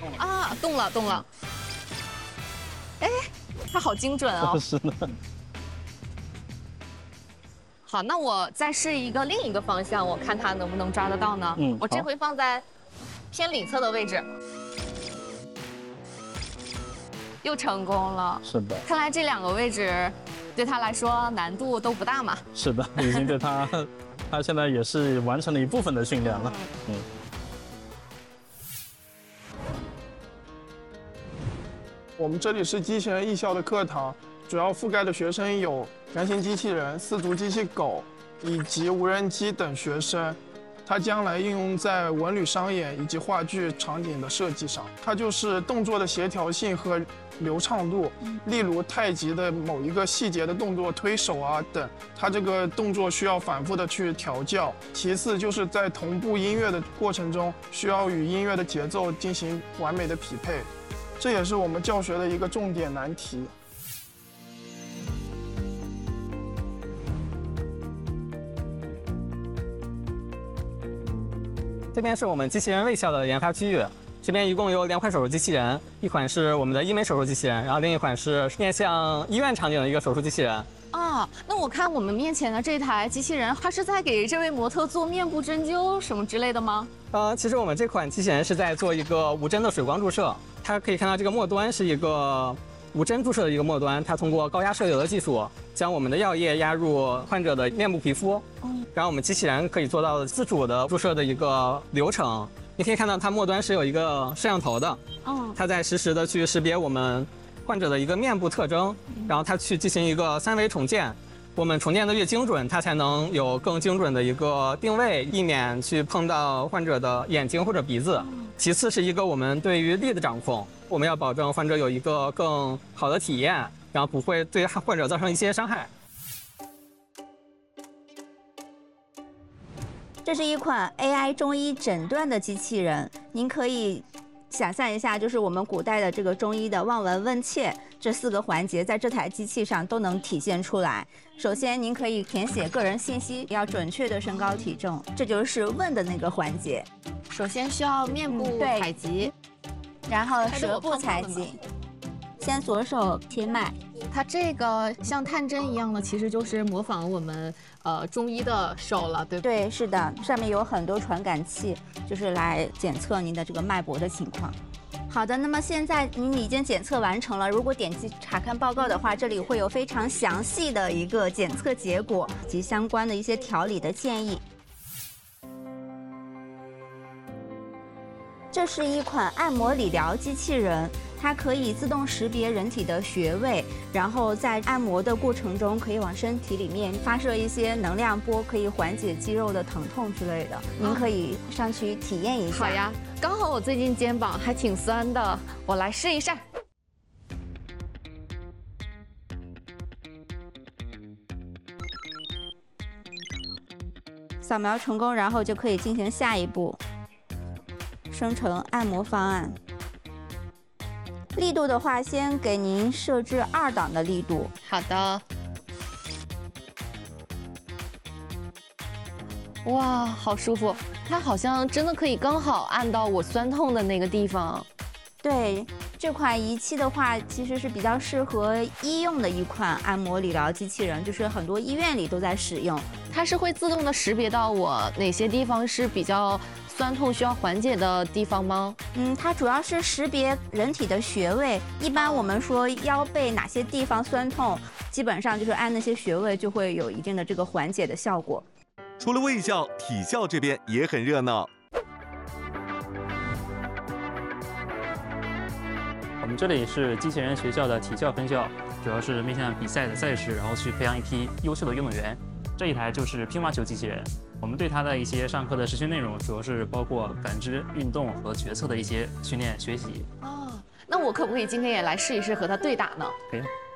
啊，动了动了。哎，它好精准哦。 是的。 好，那我再试另一个方向，我看它能不能抓得到呢？我这回放在偏里侧的位置，又成功了。 是的。 看来这2个位置对他来说难度都不大嘛。 是的，已经对他现在也是完成了一部分的训练了。 我们这里是机器人艺校的课堂，主要覆盖的学生有人形机器人、4足机器狗以及无人机等学生。它将来应用在文旅商演以及话剧场景的设计上。它就是动作的协调性和流畅度，例如太极的某一个细节的动作，推手啊等，它这个动作需要反复的去调教。其次就是在同步音乐的过程中，需要与音乐的节奏进行完美的匹配，这也是我们教学的一个重点难题。 这边是我们机器人卫校的研发区域，这边一共有2款手术机器人，一款是我们的医美手术机器人，然后另一款是面向医院场景的一个手术机器人。 啊，那我看我们面前的这台机器人，它是在给这位模特做面部针灸什么之类的吗？ 其实我们这款机器人是在做一个无针的水光注射，它可以看到这个末端是一个无针注射的一个末端，它通过高压射流的技术，将我们的药液压入患者的面部皮肤。然后我们机器人可以做到自主的注射的一个流程。你可以看到它末端是有一个摄像头的，它在实时的去识别我们患者的一个面部特征，然后它去进行一个3维重建。我们重建的越精准，它才能有更精准的一个定位，避免去碰到患者的眼睛或者鼻子。其次是一个我们对于力的掌控，我们要保证患者有一个更好的体验，然后不会对患者造成一些伤害。 这是一款 AI 中医诊断的机器人，您可以想象一下，就是我们古代的这个中医的望闻问切这4个环节，在这台机器上都能体现出来。首先，您可以填写个人信息，要准确的身高体重，这就是问的那个环节。 首先需要面部采集， 然后舌部采集。先左手切脉， 它这个像探针一样的，其实就是模仿我们中医的手了，对不对？ 对，是的，上面有很多传感器，就是来检测您的这个脉搏的情况。好的，那么现在您已经检测完成了，如果点击查看报告的话，这里会有非常详细的一个检测结果及相关的一些调理的建议。这是一款按摩理疗机器人，它可以自动识别人体的穴位，然后在按摩的过程中可以往身体里面发射一些能量波，可以缓解肌肉的疼痛之类的。您可以上去体验一下。 好呀，刚好我最近肩膀还挺酸的，我来试一下。 扫描成功，然后就可以进行下一步。生成按摩方案，力度的话，先给您设置2档的力度。 好的。哇，好舒服！它好像真的可以刚好按到我酸痛的那个地方。 对，这款仪器的话，其实是比较适合医用的一款按摩理疗机器人，就是很多医院里都在使用。 它是会自动的识别到我哪些地方是比较酸痛需要缓解的地方吗？ 它主要是识别人体的穴位。一般我们说腰背哪些地方酸痛，基本上就是按那些穴位就会有一定的这个缓解的效果。 除了卫校，体校这边也很热闹。 我们这里是机器人学校的体校分校，主要是面向比赛的赛事，然后去培养一批优秀的运动员。这一台就是乒乓球机器人，我们对它的一些上课的实训内容，主要是包括感知、运动和决策的一些训练学习。 哦，那我可不可以今天也来试一试和它对打呢？ 可以。